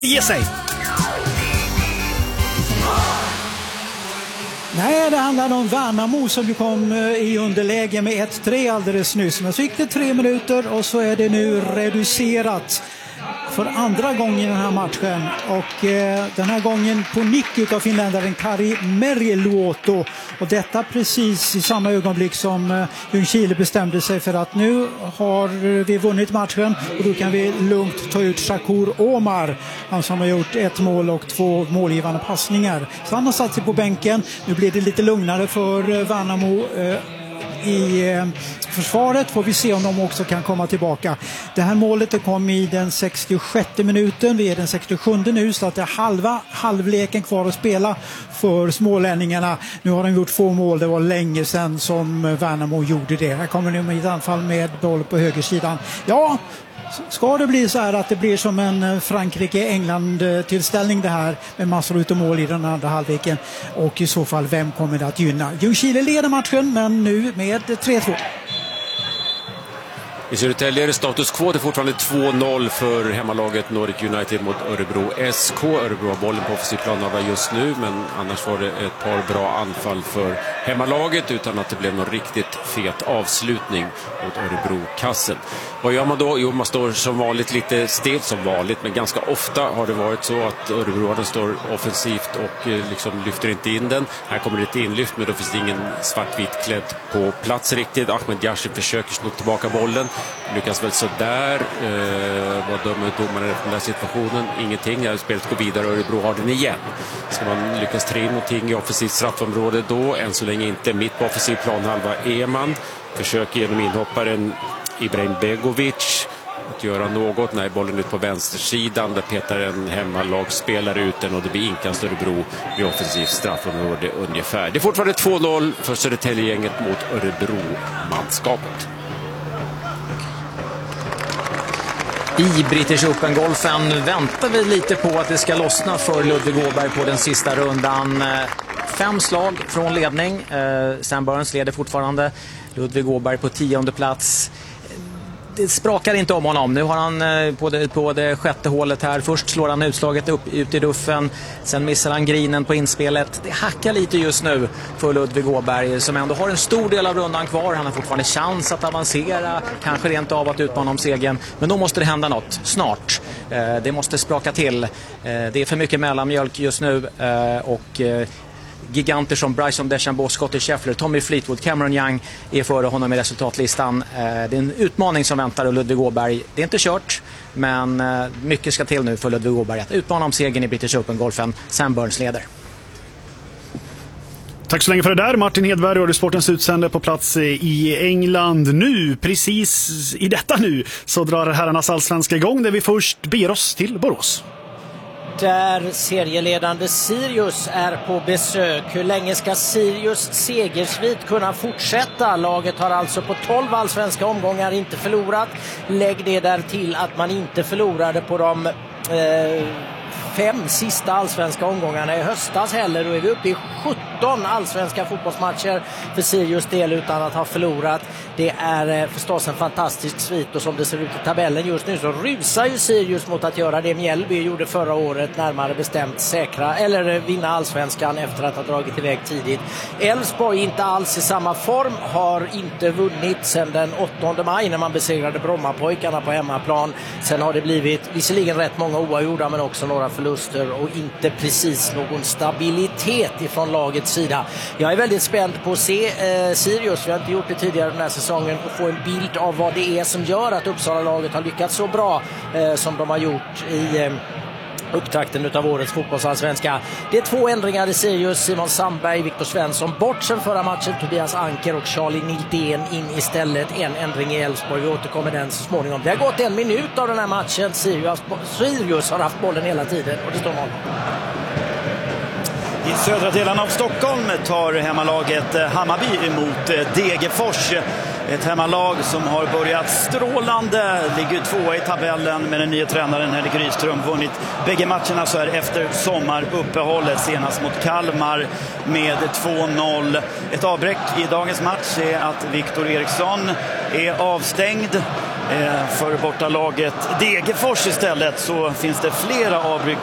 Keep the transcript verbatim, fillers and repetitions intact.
Ge sig! Nej, det handlar om Värnamo som ju kom i underläge med ett tre alldeles nyss. Men så gick det tre minuter och så är det nu reducerat för andra gången i den här matchen. Och eh, den här gången på nick utav finländaren Kari Meriluoto. Och detta precis i samma ögonblick som eh, Ljungskile bestämde sig för att nu har vi vunnit matchen. Och då kan vi lugnt ta ut Shakur Omar. Han som har gjort ett mål och två målgivande passningar. Så han har satt sig på bänken. Nu blir det lite lugnare för eh, Värnamo eh, i eh, försvaret. Får vi se om de också kan komma tillbaka. Det här målet det kom i den sextiosjätte minuten. Vi är den sextiosjunde nu, så att det är halva halvleken kvar att spela för smålänningarna. Nu har de gjort två mål. Det var länge sedan som Värnamo gjorde det. Här kommer nu med ett anfall med boll på högersidan. Ja, ska det bli så här att det blir som en Frankrike-England-tillställning det här med massor utav mål i den andra halvleken, och i så fall vem kommer det att gynna? Ljungskile leder matchen, men nu med tre två. I Södertälje är det status quo. Det är fortfarande två noll för hemmalaget Nordic United mot Örebro S K. Örebro har bollen på offensiv planhalva just nu, men annars var det ett par bra anfall för hemmalaget utan att det blev någon riktigt fet avslutning mot Örebro-kassen. Vad gör man då? Jo, man står som vanligt lite still som vanligt, men ganska ofta har det varit så att Örebro står offensivt och liksom lyfter inte in den. Här kommer det ett inlyft, men då finns det ingen svartvit klädd på plats riktigt. Ahmed Yashin försöker slå tillbaka bollen. Lyckas väl sådär. Eh, vad dömer domaren efter den här situationen? Ingenting. Jag spelet går vidare och Örebro har den igen. Ska man lyckas tre någonting i offensivt straffområde då? Än så länge inte. Mitt på offensiv planhalva Eman försöker genom inhopparen Ibrahim Begovic att göra något. Nej, bollen ut på vänstersidan. Där petar en hemmalagspelare ut den och det blir inkast Örebro i offensivt straffområde ungefär. Det är fortfarande två noll för Södertälje-gänget mot Örebro-manskapet. I British Open-golfen väntar vi lite på att det ska lossna för Ludvig Åberg på den sista rundan. Fem slag från ledning. Sam Burns leder fortfarande. Ludvig Åberg på tionde plats. Det sprakar inte om honom. Nu har han på det, på det sjätte hålet här. Först slår han utslaget upp, ut i ruffen. Sen missar han grinen på inspelet. Det hackar lite just nu för Ludvig Åberg som ändå har en stor del av rundan kvar. Han har fortfarande chans att avancera. Kanske rent av att utmana om segern. Men då måste det hända något snart. Det måste spraka till. Det är för mycket mellanmjölk just nu. Och giganter som Bryson DeChambeau, Scottie Scheffler, Tommy Fleetwood, Cameron Young är före honom i resultatlistan. Det är en utmaning som väntar och Ludvig Åberg. Det är inte kört, men mycket ska till nu för Ludvig Åberg att utmana om segern i British Open-golfen. Sam Burns leder. Tack så länge för det där. Martin Hedberg, Radiosportens utsände på plats i England. Nu, precis i detta nu, så drar herrarnas allsvenska igång där vi först ber oss till Borås. Där serieledande Sirius är på besök. Hur länge ska Sirius segersvit kunna fortsätta? Laget har alltså på tolv allsvenska omgångar inte förlorat. Lägg det där till att man inte förlorade på de eh, fem sista allsvenska omgångarna i höstas heller. Då är vi uppe i sjutton allsvenska fotbollsmatcher för Sirius del utan att ha förlorat. Det är förstås en fantastisk svit, och som det ser ut i tabellen just nu så rusar ju Sirius mot att göra det Mjällby gjorde förra året, närmare bestämt säkra eller vinna allsvenskan efter att ha dragit iväg tidigt. Elfsborg inte alls i samma form, har inte vunnit sedan den åttonde maj när man besegrade Brommapojkarna på hemmaplan. Sen har det blivit visserligen rätt många oavgjorda men också några förluster och inte precis någon stabilitet ifrån lagets sida. Jag är väldigt spänd på att se eh, Sirius, vi har inte gjort det tidigare den här säsongen, och få en bild av vad det är som gör att Uppsala-laget har lyckats så bra eh, som de har gjort i eh, upptakten utav årets fotbollsallsvenska. Det är två ändringar i Sirius. Simon Sandberg, Viktor Svensson bort sen förra matchen. Tobias Anker och Charlie Nildén in istället. En ändring i Elfsborg. Vi återkommer den så småningom. Det har gått en minut av den här matchen. Sirius, Sirius har haft bollen hela tiden och det står noll. I södra delen av Stockholm tar hemmalaget Hammarby emot Degerfors. Ett hemmalag som har börjat strålande, ligger tvåa i tabellen med den nya tränaren Henrik Rydström. Vunnit bägge matcherna så här efter sommaruppehållet, senast mot Kalmar med två noll. Ett avbräck i dagens match är att Viktor Eriksson är avstängd. För bortalaget Degerfors istället så finns det flera avbryck